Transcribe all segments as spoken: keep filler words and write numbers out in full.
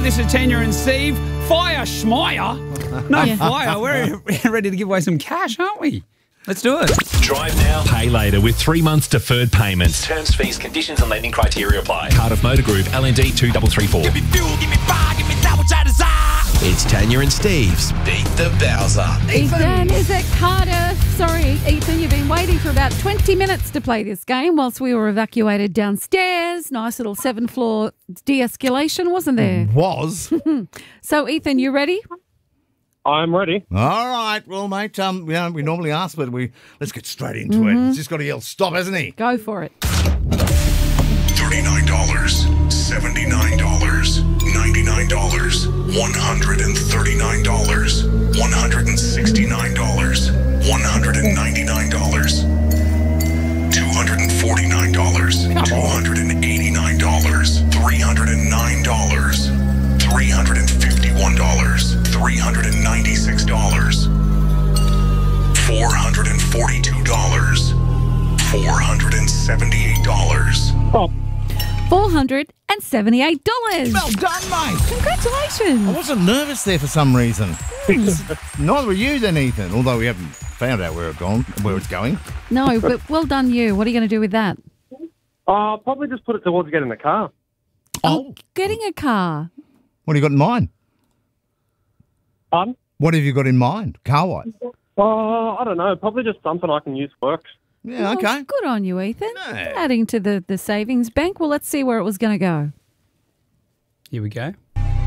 This is Tanya and Steve. Fire Schmeier. No Yeah. fire. We're ready to give away some cash, aren't we? Let's do it. Drive now, pay later with three months deferred payments. Terms, fees, conditions and lending criteria apply. Cardiff Motor Group, L N D two three three four. Give me fuel, give me fire, give me that which I desire. It's Tanya and Steve's Beat the Bowser. Ethan, is it Cardiff? Sorry, Ethan, you've been waiting for about twenty minutes to play this game whilst we were evacuated downstairs. Nice little seven-floor de-escalation, wasn't there? Was. So, Ethan, you ready? I'm ready. All right. Well, mate, um, you know, we normally ask, but we let's get straight into it. He's just got to yell stop, hasn't he? Go for it. thirty-nine dollars, seventy-nine dollars, ninety-nine dollars, one hundred thirty-nine dollars, one hundred sixty-nine dollars, one hundred ninety-nine dollars, two hundred forty-nine dollars, two hundred eighty-nine dollars, three hundred nine dollars, three hundred fifty-one dollars, three hundred ninety-six dollars, four hundred forty-two dollars, four hundred seventy-eight dollars. Oh, four hundred seventy-eight dollars. Well done, mate. Congratulations. I wasn't nervous there for some reason. Neither were you then, Ethan, although we haven't found out where it's gone, where it's going. No, but well done you. What are you going to do with that? I'll probably just put it towards getting the car. Oh, getting a car. What have you got in mind? Pardon? What have you got in mind, car-wise? Oh, I don't know. Probably just something I can use for work. Yeah, Well, okay. Good on you, Ethan. Yeah. Adding to the, the savings bank. Well, let's see where it was going to go. Here we go.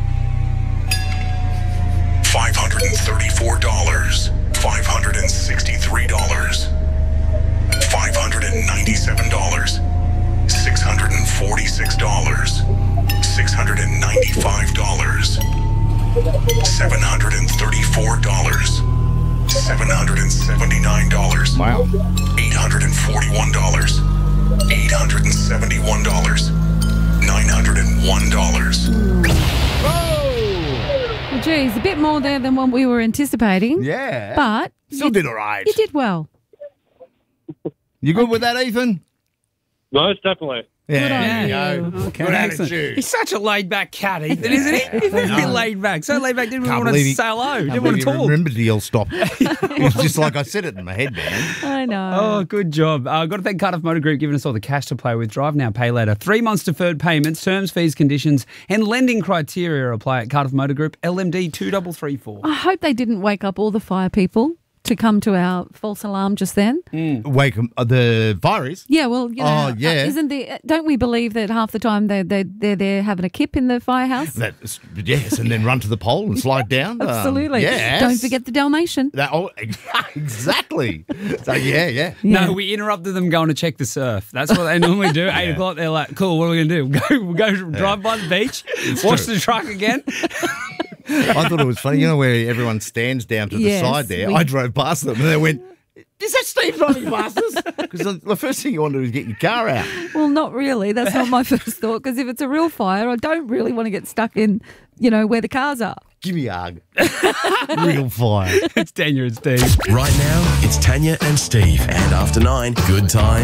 five hundred thirty-four dollars, five hundred sixty-three dollars, five hundred ninety-seven dollars, six hundred forty-six dollars, six hundred ninety-five dollars, seven hundred thirty-four dollars, seven hundred seventy-nine dollars, Wow. eight hundred forty-one dollars, eight hundred seventy-one dollars, nine hundred one dollars. Well, geez, a bit more there than what we were anticipating. Yeah. But Still you, did all right. you did well. You good with that, Ethan? Most definitely. Yeah, Good on there you. you go. Okay, Good excellent. attitude. He's such a laid-back cat, Ethan, isn't he? He's very No. laid back. So laid back, didn't Can't even want to believe he- say hello. Can't Didn't want believe to you talk. remembered to yell stop. It was just like I said it in my head, man. I know. Oh, good job. I've uh, got to thank Cardiff Motor Group giving us all the cash to play with. Drive now, pay later. Three months deferred payments, terms, fees, conditions, and lending criteria apply at Cardiff Motor Group, L M D two three three four. I hope they didn't wake up all the fire people to come to our false alarm just then. Wake 'em- uh, the virus. Yeah, well, you know, Oh, yeah. uh, isn't the don't we believe that half the time they're they're they're there having a kip in the firehouse? That's, yes, and then run to the pole and slide down. Um, Absolutely. yes. Don't forget the Dalmatian. That, oh, exactly. So, yeah, yeah. Yeah. No, we interrupted them going to check the surf. That's what they normally do. Eight o'clock, they're like, cool, what are we going to do? We'll go, we'll go drive by the beach, wash true. the truck again. I thought it was funny. You know where everyone stands down to Yes, the side there? we- I drove past them and they went, is that Steve driving past us? Because the, the first thing you want to do is get your car out. Well, not really. That's not my first thought. Because if it's a real fire, I don't really want to get stuck in, you know, where the cars are. Give me a hug. Real fire. It's Tanya and Steve. Right now, it's Tanya and Steve. And after nine, good time.